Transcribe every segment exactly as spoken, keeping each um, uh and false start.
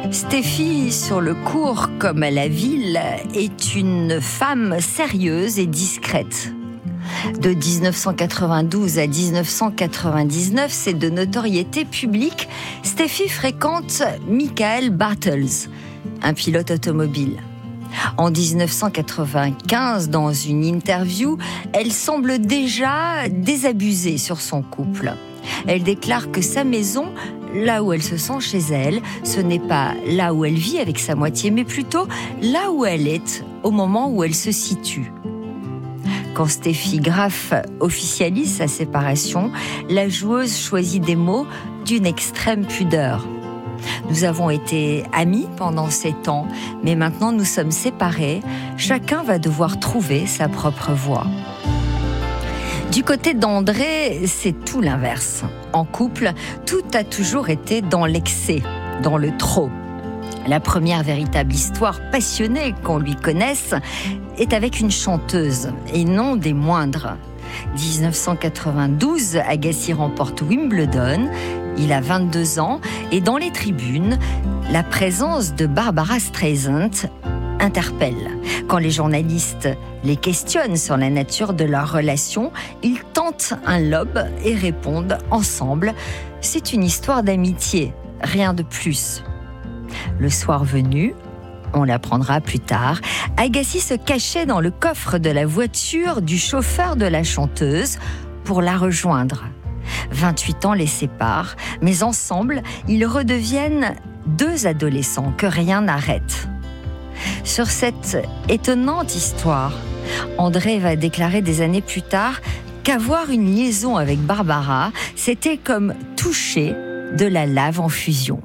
Steffi, sur le court comme à la ville, est une femme sérieuse et discrète. De dix-neuf cent quatre-vingt-douze à dix-neuf cent quatre-vingt-dix-neuf, c'est de notoriété publique. Steffi fréquente Michael Bartels, un pilote automobile. En dix-neuf cent quatre-vingt-quinze, dans une interview, elle semble déjà désabusée sur son couple. Elle déclare que sa maison, là où elle se sent chez elle, ce n'est pas là où elle vit avec sa moitié, mais plutôt là où elle est au moment où elle se situe. Quand Steffi Graf officialise sa séparation, la joueuse choisit des mots d'une extrême pudeur. Nous avons été amis pendant sept ans, mais maintenant nous sommes séparés. Chacun va devoir trouver sa propre voie. Du côté d'André, c'est tout l'inverse. En couple, tout a toujours été dans l'excès, dans le trop. La première véritable histoire passionnée qu'on lui connaisse est avec une chanteuse, et non des moindres. dix-neuf cent quatre-vingt-douze, Agassi remporte Wimbledon. Il a vingt-deux ans, et dans les tribunes, la présence de Barbara Streisand interpelle. Quand les journalistes les questionnent sur la nature de leur relation, ils tentent un lob et répondent ensemble « C'est une histoire d'amitié, rien de plus ». Le soir venu, on l'apprendra plus tard, Agassi se cachait dans le coffre de la voiture du chauffeur de la chanteuse pour la rejoindre. vingt-huit ans les séparent, mais ensemble, ils redeviennent deux adolescents que rien n'arrête. Sur cette étonnante histoire, André va déclarer des années plus tard qu'avoir une liaison avec Barbara, c'était comme toucher de la lave en fusion.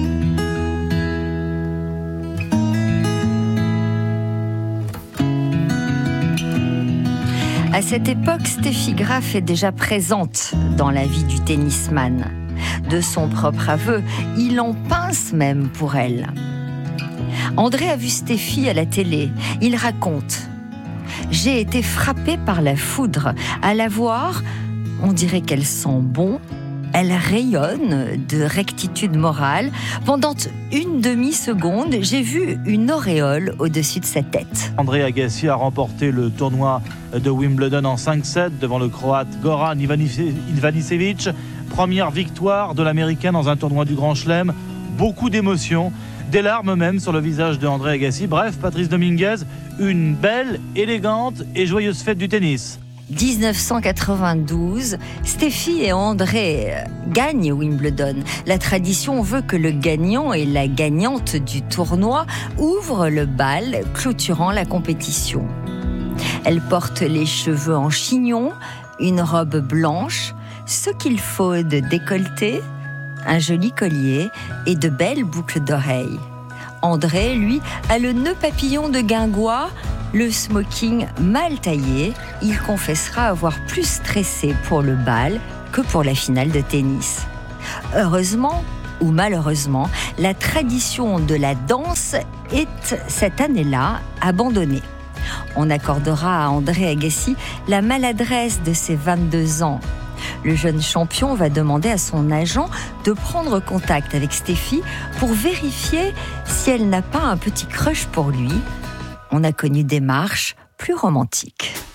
À cette époque, Steffi Graf est déjà présente dans la vie du tennisman. De son propre aveu, il en pince même pour elle. André a vu Steffi à la télé. Il raconte « J'ai été frappé par la foudre. À la voir, on dirait qu'elle sent bon. Elle rayonne de rectitude morale. Pendant une demi-seconde, j'ai vu une auréole au-dessus de sa tête. » André Agassi a remporté le tournoi de Wimbledon en cinq sept devant le Croate Goran Ivanisevic. Première victoire de l'Américain dans un tournoi du Grand Chelem. Beaucoup d'émotions, des larmes même sur le visage de André Agassi. Bref, Patrice Dominguez, une belle, élégante et joyeuse fête du tennis. dix-neuf cent quatre-vingt-douze, Steffi et André gagnent Wimbledon. La tradition veut que le gagnant et la gagnante du tournoi ouvrent le bal, clôturant la compétition. Elle porte les cheveux en chignon, une robe blanche, ce qu'il faut de décolleté, un joli collier et de belles boucles d'oreilles. André, lui, a le nœud papillon de guingois, le smoking mal taillé. Il confessera avoir plus stressé pour le bal que pour la finale de tennis. Heureusement, ou malheureusement, la tradition de la danse est, cette année-là, abandonnée. On accordera à André Agassi la maladresse de ses vingt-deux ans. Le jeune champion va demander à son agent de prendre contact avec Steffi pour vérifier si elle n'a pas un petit crush pour lui. On a connu des marches plus romantiques.